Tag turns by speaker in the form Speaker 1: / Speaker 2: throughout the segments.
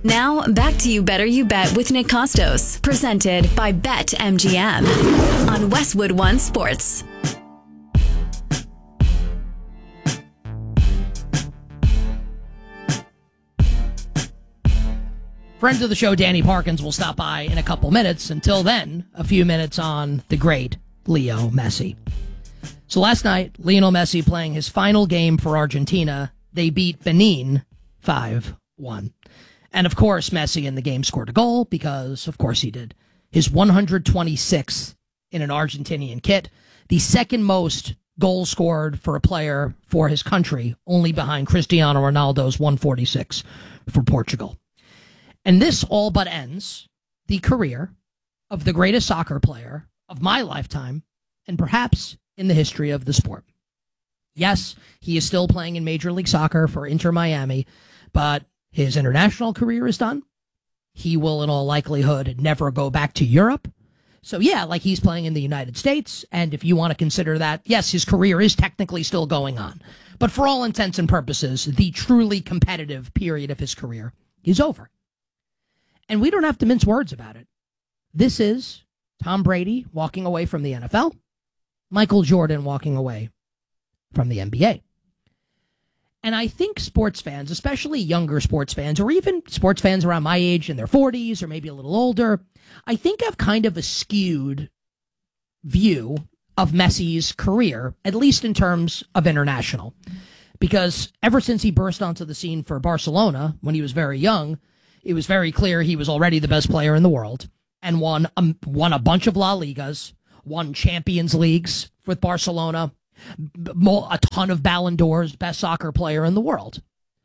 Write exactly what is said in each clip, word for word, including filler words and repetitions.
Speaker 1: Now, back to You Better You Bet with Nick Costos, presented by BetMGM on Westwood One Sports.
Speaker 2: Friends of the show, Danny Parkins, will stop by in a couple minutes. Until then, a few minutes on the great Leo Messi. So last night, Lionel Messi playing his final game for Argentina. They beat Benin five one. And of course, Messi in the game scored a goal because, of course, he did. His one hundred twenty-sixth in an Argentinian kit. The second most goals scored for a player for his country, only behind Cristiano Ronaldo's one hundred forty-six for Portugal. And this all but ends the career of the greatest soccer player of my lifetime and perhaps in the history of the sport. Yes, he is still playing in Major League Soccer for Inter Miami, but his international career is done. He will, in all likelihood, never go back to Europe. So, yeah, like he's playing in the United States. And if you want to consider that, yes, his career is technically still going on. But for all intents and purposes, the truly competitive period of his career is over. And we don't have to mince words about it. This is Tom Brady walking away from the N F L, Michael Jordan walking away from the N B A. And I think sports fans, especially younger sports fans, or even sports fans around my age in their forties or maybe a little older, I think have kind of a skewed view of Messi's career, at least in terms of international. Because ever since he burst onto the scene for Barcelona when he was very young, it was very clear he was already the best player in the world and won a, won a bunch of La Ligas, won Champions Leagues with Barcelona, a ton of Ballon d'Ors, best soccer player in the world.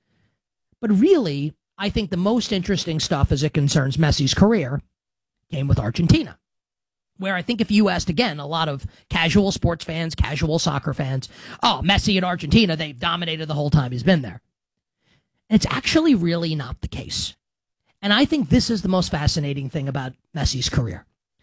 Speaker 2: But really, I think the most interesting stuff as it concerns Messi's career came with Argentina, where I think if you asked, again, a lot of casual sports fans, casual soccer fans, oh, Messi in Argentina, they've dominated the whole time he's been there. And it's actually really not the case. And I think this is the most fascinating thing about Messi's career.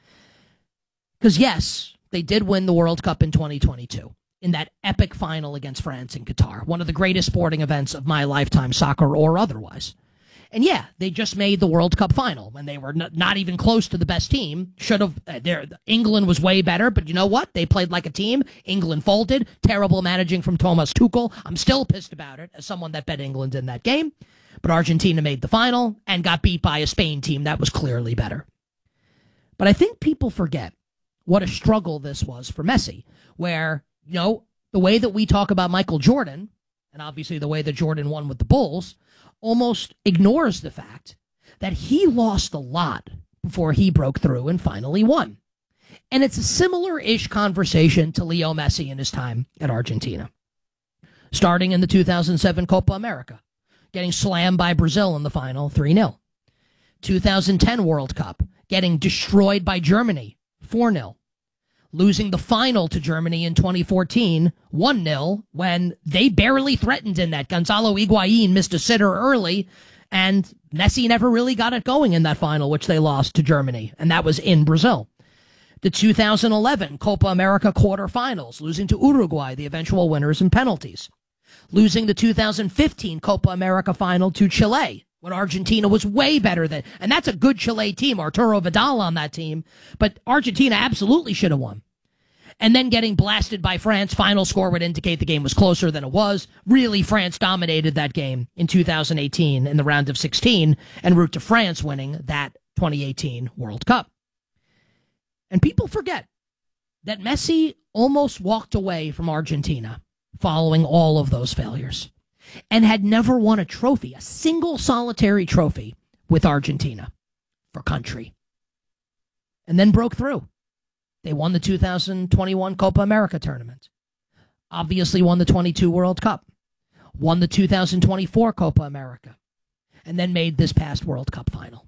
Speaker 2: Because, yes, they did win the World Cup in twenty twenty-two. In that epic final against France in Qatar, one of the greatest sporting events of my lifetime, soccer or otherwise. And yeah, they just made the World Cup final when they were n- not even close to the best team. Should have. Uh, there, England was way better, but you know what? They played like a team. England folded. Terrible managing from Thomas Tuchel. I'm still pissed about it as someone that bet England in that game. But Argentina made the final and got beat by a Spain team that was clearly better. But I think people forget what a struggle this was for Messi, where, you know, the way that we talk about Michael Jordan, and obviously the way that Jordan won with the Bulls, almost ignores the fact that he lost a lot before he broke through and finally won. And it's a similar-ish conversation to Leo Messi in his time at Argentina. Starting in the two thousand seven Copa America, getting slammed by Brazil in the final three nil. two thousand ten World Cup, getting destroyed by Germany four nil. Losing the final to Germany in twenty fourteen, one nil, when they barely threatened in that. Gonzalo Higuain missed a sitter early, and Messi never really got it going in that final, which they lost to Germany, and that was in Brazil. The two thousand eleven Copa America quarterfinals, losing to Uruguay, the eventual winners in penalties. Losing the two thousand fifteen Copa America final to Chile, when Argentina was way better than, and that's a good Chile team, Arturo Vidal on that team, but Argentina absolutely should have won. And then getting blasted by France. Final score would indicate the game was closer than it was. Really, France dominated that game in two thousand eighteen in the round of sixteen, en route to France winning that twenty eighteen World Cup. And people forget that Messi almost walked away from Argentina following all of those failures and had never won a trophy, a single solitary trophy with Argentina for country. And then broke through. They won the two thousand twenty-one Copa America tournament. Obviously won the twenty-two World Cup. Won the two thousand twenty-four Copa America. And then made this past World Cup final.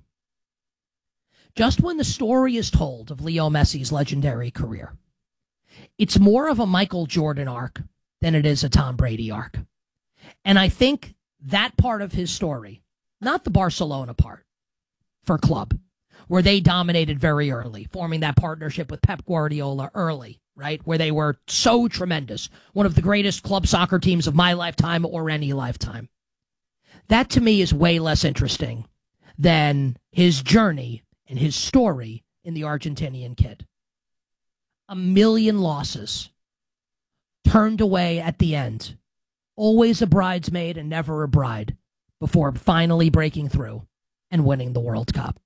Speaker 2: Just when the story is told of Leo Messi's legendary career, it's more of a Michael Jordan arc than it is a Tom Brady arc. And I think that part of his story, not the Barcelona part for club, where they dominated very early, forming that partnership with Pep Guardiola early, right? Where they were so tremendous. One of the greatest club soccer teams of my lifetime or any lifetime. That to me is way less interesting than his journey and his story in the Argentinian kid. A million losses, turned away at the end, always a bridesmaid and never a bride, before finally breaking through and winning the World Cup.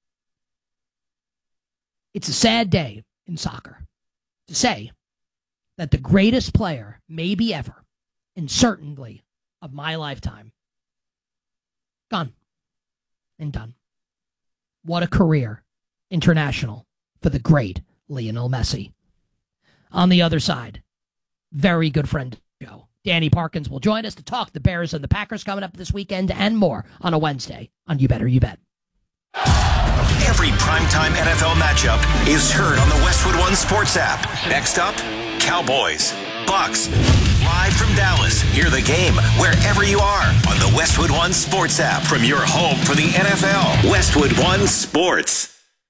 Speaker 2: It's a sad day in soccer to say that the greatest player, maybe ever, and certainly of my lifetime, gone and done. What a career, international, for the great Lionel Messi. On the other side, very good friend Joe, Danny Parkins, will join us to talk the Bears and the Packers coming up this weekend and more on a Wednesday on You Better You Bet.
Speaker 3: Every primetime N F L matchup is heard on the Westwood One Sports app. Next up, Cowboys, Bucks. Live from Dallas, hear the game wherever you are on the Westwood One Sports app from your home for the N F L. Westwood One Sports.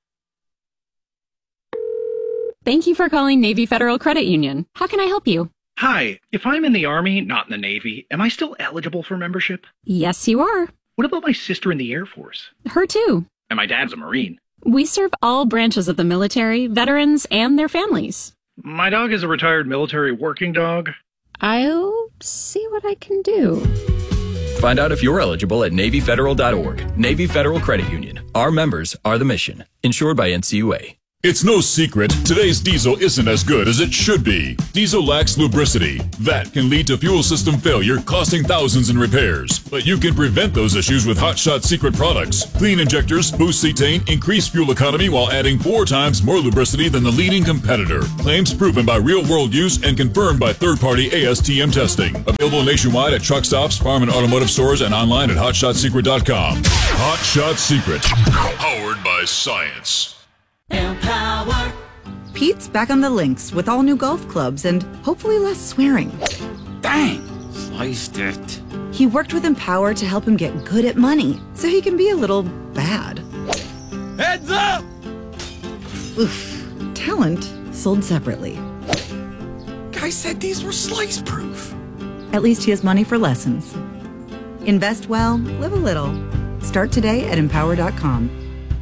Speaker 4: Thank you for calling Navy Federal Credit Union. How can I help you?
Speaker 5: Hi, if I'm in the Army, not in the Navy, am I still eligible for membership?
Speaker 4: Yes, you are.
Speaker 5: What about my sister in the Air Force?
Speaker 4: Her too.
Speaker 5: And my dad's a Marine.
Speaker 4: We serve all branches of the military, veterans, and their families.
Speaker 5: My dog is a retired military working dog.
Speaker 4: I'll see what I can do.
Speaker 6: Find out if you're eligible at Navy Federal dot org. Navy Federal Credit Union. Our members are the mission. Insured by N C U A.
Speaker 7: It's no secret, today's diesel isn't as good as it should be. Diesel lacks lubricity. That can lead to fuel system failure, costing thousands in repairs. But you can prevent those issues with Hot Shot Secret products. Clean injectors, boost cetane, increase fuel economy while adding four times more lubricity than the leading competitor. Claims proven by real-world use and confirmed by third-party A S T M testing. Available nationwide at truck stops, farm and automotive stores, and online at hot shot secret dot com. Hot Shot Secret. Powered by science.
Speaker 8: Empower. Pete's back on the links with all new golf clubs and hopefully less swearing.
Speaker 9: Dang, sliced it.
Speaker 8: He worked with Empower to help him get good at money so he can be a little bad.
Speaker 9: Heads up!
Speaker 8: Oof. Talent sold separately.
Speaker 9: Guy said these were slice proof.
Speaker 8: At least he has money for lessons. Invest well, live a little. Start today at empower dot com.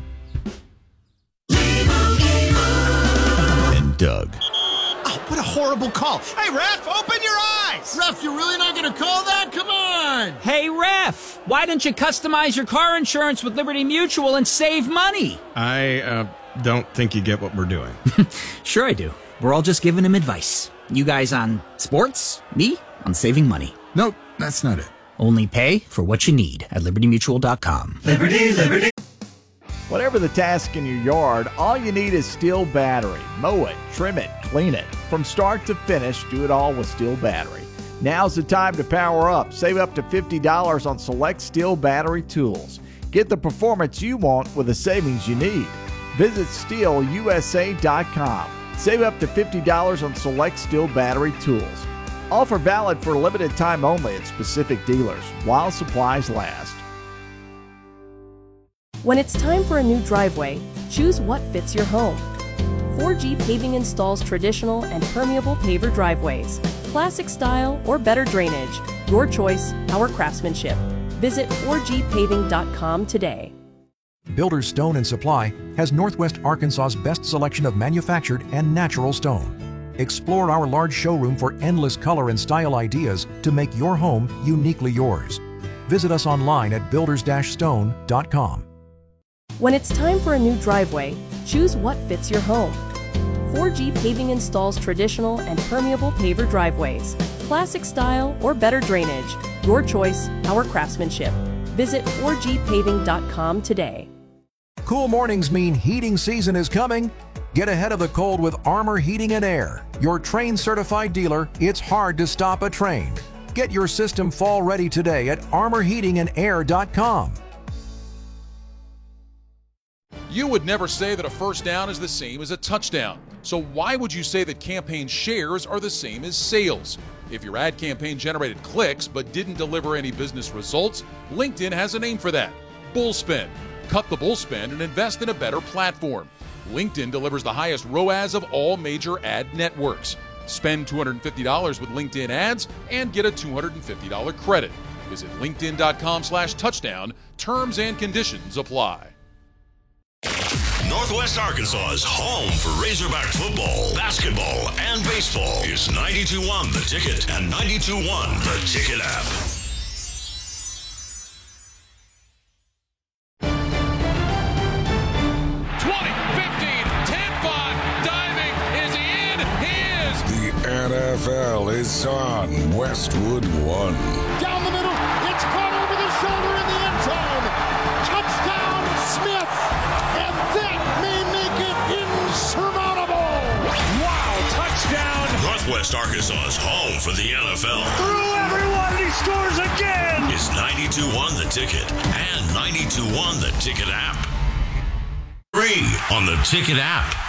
Speaker 3: Doug.
Speaker 10: Oh, what a horrible call. Hey, ref, open your eyes. Ref, you're really not going to call that? Come on.
Speaker 11: Hey, ref, why don't you customize your car insurance with Liberty Mutual and save money?
Speaker 12: I uh, don't think you get what we're doing.
Speaker 11: Sure I do. We're all just giving him advice. You guys on sports, me on saving money.
Speaker 12: Nope, that's not it.
Speaker 11: Only pay for what you need at liberty mutual dot com.
Speaker 13: Liberty, Liberty. Whatever the task in your yard, all you need is Steel Battery. Mow it, trim it, clean it. From start to finish, do it all with Steel Battery. Now's the time to power up. Save up to fifty dollars on select Steel Battery tools. Get the performance you want with the savings you need. Visit steel u s a dot com. Save up to fifty dollars on select Steel Battery tools. Offer valid for a limited time only at specific dealers while supplies last.
Speaker 14: When it's time for a new driveway, choose what fits your home. four G Paving installs traditional and permeable paver driveways, classic style or better drainage. Your choice, our craftsmanship. Visit four G paving dot com today.
Speaker 15: Builders Stone and Supply has Northwest Arkansas's best selection of manufactured and natural stone. Explore our large showroom for endless color and style ideas to make your home uniquely yours. Visit us online at builders stone dot com.
Speaker 14: When it's time for a new driveway, choose what fits your home. four G Paving installs traditional and permeable paver driveways, classic style or better drainage. Your choice, our craftsmanship. Visit four G paving dot com today.
Speaker 15: Cool mornings mean heating season is coming. Get ahead of the cold with Armor Heating and Air. Your Trane certified dealer, it's hard to stop a Trane. Get your system fall ready today at armor heating and air dot com.
Speaker 16: You would never say that a first down is the same as a touchdown. So why would you say that campaign shares are the same as sales? If your ad campaign generated clicks but didn't deliver any business results, LinkedIn has a name for that: Bullspend. Cut the bullspend and invest in a better platform. LinkedIn delivers the highest R O A S of all major ad networks. Spend two hundred fifty dollars with LinkedIn ads and get a two hundred fifty dollars credit. Visit linkedin.com slash touchdown. Terms and conditions apply.
Speaker 17: Northwest Arkansas's home for Razorback football, basketball, and baseball is ninety-two point one The Ticket and ninety-two point one The Ticket app.
Speaker 16: twenty, fifteen, ten, five, diving, is he in? He is!
Speaker 18: The N F L is on Westwood One.
Speaker 10: Down the middle, it's caught over the shoulder in the end zone. Touchdown, Smith, and that may make it insurmountable.
Speaker 17: Wow, touchdown! Northwest Arkansas's home for the N F L.
Speaker 10: Through everyone, he scores again.
Speaker 17: Is ninety-two point one The Ticket and ninety-two point one The Ticket app. Free on the Ticket app.